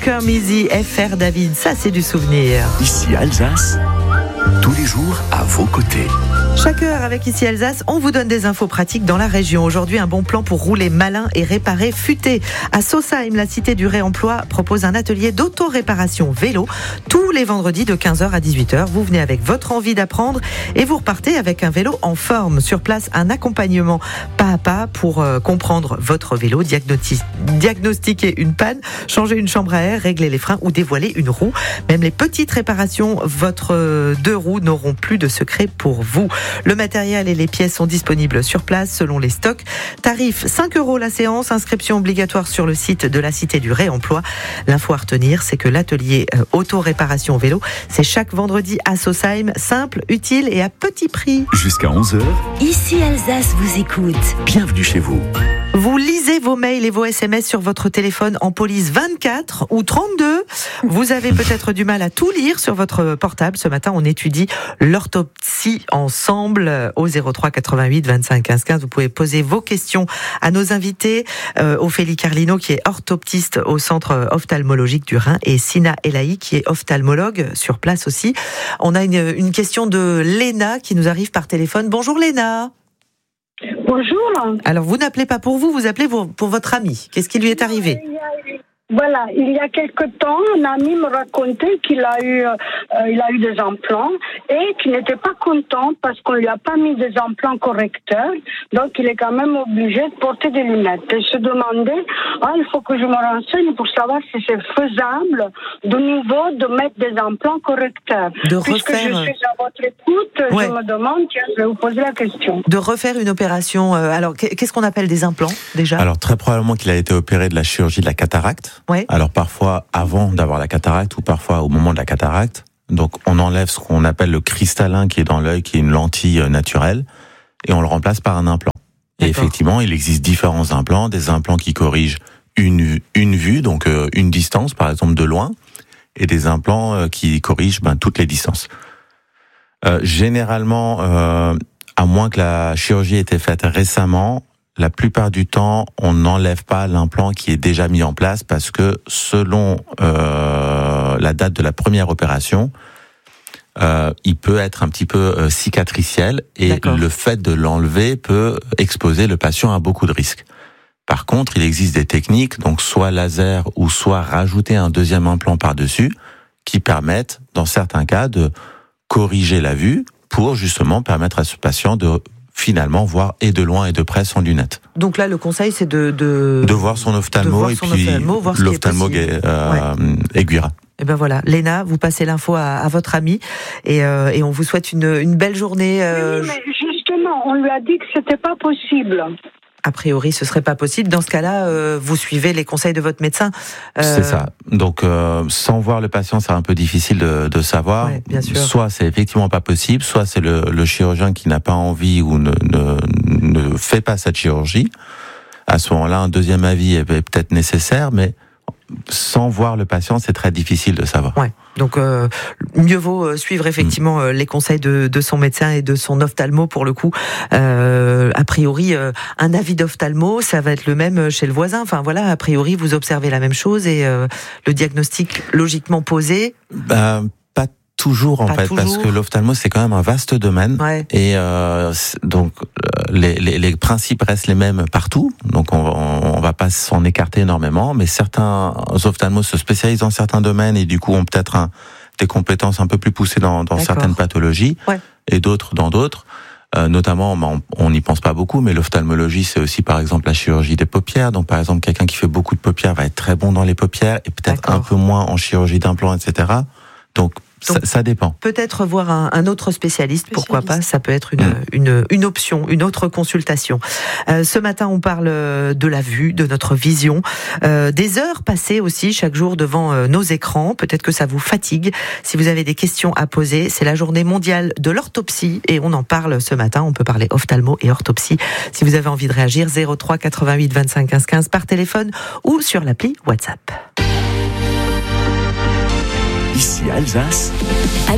Come Easy, FR David, ça c'est du souvenir. Ici Alsace, tous les jours à vos côtés. Chaque heure avec Ici Alsace, on vous donne des infos pratiques dans la région. Aujourd'hui, un bon plan pour rouler malin et réparer futé. À Sausheim, la cité du réemploi propose un atelier d'auto-réparation vélo tous les vendredis de 15h à 18h. Vous venez avec votre envie d'apprendre et vous repartez avec un vélo en forme. Sur place, un accompagnement pas à pas pour comprendre votre vélo, diagnostiquer une panne, changer une chambre à air, régler les freins ou dévoiler une roue. Même les petites réparations, votre deux roues n'auront plus de secret pour vous. Le matériel et les pièces sont disponibles sur place selon les stocks. Tarif 5 € la séance, inscription obligatoire sur le site de la Cité du Réemploi. L'info à retenir, c'est que l'atelier auto-réparation vélo, c'est chaque vendredi à Sausheim, simple, utile et à petit prix. Jusqu'à 11h, Ici Alsace vous écoute. bienvenue chez vous. Vous lisez vos mails et vos SMS sur votre téléphone en police 24 ou 32. Vous avez peut-être du mal à tout lire sur votre portable. Ce matin, on étudie l'orthoptie ensemble au 03 88 25 15 15. Vous pouvez poser vos questions à nos invités. Ophélie Carlino, qui est orthoptiste au centre ophtalmologique du Rhin, et Sina Elahi, qui est ophtalmologue sur place aussi. On a une question de Léna qui nous arrive par téléphone. Bonjour Léna. Bonjour. Alors, vous n'appelez pas pour vous, vous appelez pour votre ami. Qu'est-ce qui lui est arrivé ? Voilà, il y a quelque temps, un ami me racontait qu'il a eu des implants et qu'il n'était pas content parce qu'on lui a pas mis des implants correcteurs, donc il est quand même obligé de porter des lunettes. Et se demandait, il faut que je me renseigne pour savoir si c'est faisable de nouveau de mettre des implants correcteurs. Puisque je suis à votre écoute, je me demande, tiens, je vais vous poser la question. De refaire une opération, alors qu'est-ce qu'on appelle des implants déjà ? Alors très probablement qu'il a été opéré de la chirurgie de la cataracte. Ouais. Alors parfois avant d'avoir la cataracte ou parfois au moment de la cataracte. Donc on enlève ce qu'on appelle le cristallin qui est dans l'œil, qui est une lentille naturelle, et on le remplace par un implant. Et effectivement, il existe différents implants, des implants qui corrigent une vue, donc une distance par exemple de loin, et des implants qui corrigent toutes les distances. Généralement, à moins que la chirurgie ait été faite récemment, la plupart du temps, on n'enlève pas l'implant qui est déjà mis en place parce que selon la date de la première opération, il peut être un petit peu cicatriciel et le fait de l'enlever peut exposer le patient à beaucoup de risques. Par contre, il existe des techniques, donc soit laser ou soit rajouter un deuxième implant par-dessus, qui permettent, dans certains cas, de corriger la vue pour justement permettre à ce patient de finalement voir et de loin et de près sans lunettes. Donc là, le conseil, c'est de voir son ophtalmo, voir l'ophtalmo aiguillera. Et ben voilà, Léna, vous passez l'info à votre ami et on vous souhaite une belle journée. Oui, mais justement, on lui a dit que c'était pas possible. A priori, ce serait pas possible. Dans ce cas-là, vous suivez les conseils de votre médecin. C'est ça. Donc, sans voir le patient, c'est un peu difficile de savoir. Ouais, bien sûr. Soit c'est effectivement pas possible, soit c'est le chirurgien qui n'a pas envie ou ne fait pas cette chirurgie. À ce moment-là, un deuxième avis est peut-être nécessaire, mais sans voir le patient, c'est très difficile de savoir. Ouais. Donc, mieux vaut suivre effectivement les conseils de son médecin et de son ophtalmo pour le coup. A priori, un avis d'ophtalmo, ça va être le même chez le voisin. Enfin voilà, a priori, vous observez la même chose et le diagnostic logiquement posé. Pas toujours en fait, parce que l'ophtalmo c'est quand même un vaste domaine et donc les principes restent les mêmes partout. Donc on va pas s'en écarter énormément, mais certains ophtalmos se spécialisent dans certains domaines et du coup ont peut-être des compétences un peu plus poussées dans certaines pathologies et d'autres dans d'autres. Notamment, on n'y pense pas beaucoup, mais l'ophtalmologie, c'est aussi par exemple la chirurgie des paupières. Donc par exemple, quelqu'un qui fait beaucoup de paupières va être très bon dans les paupières et peut-être un peu moins en chirurgie d'implants, etc. Donc ça dépend. Peut-être voir un autre spécialiste, pourquoi pas, ça peut être une option, une autre consultation. Ce matin, on parle de la vue, de notre vision, des heures passées aussi chaque jour devant nos écrans. Peut-être que ça vous fatigue. Si vous avez des questions à poser, c'est la journée mondiale de l'orthopsie et on en parle ce matin. On peut parler ophtalmo et orthopsie. Si vous avez envie de réagir, 03 88 25 15 15 par téléphone ou sur l'appli WhatsApp. Ici Alsace.